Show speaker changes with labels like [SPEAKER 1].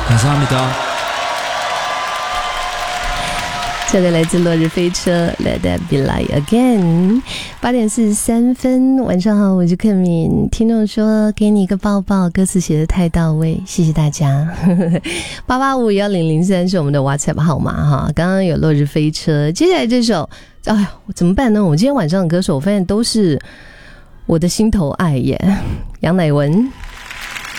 [SPEAKER 1] 감사합니다。
[SPEAKER 2] 这个来自落日飞车 Let That Be Like Again。 8点43分，晚上好，我是克敏。听众说给你一个抱抱，歌词写得太到位，谢谢大家。8851003是我们的 WhatsApp 号码哈。刚刚有落日飞车，接下来这首哎呀怎么办呢？我今天晚上的歌手我发现都是我的心头爱耶。杨乃文。